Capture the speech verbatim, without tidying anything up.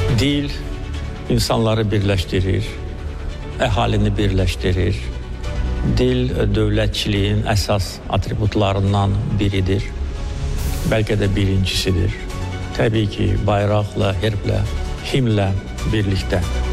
Dil insanları birləşdirir, əhalini birləşdirir. Dil dövlətçiliyin əsas atributlarından biridir. Bəlkə də birincisidir. Təbii ki, bayraqla, herblə, himnlə birlikdə.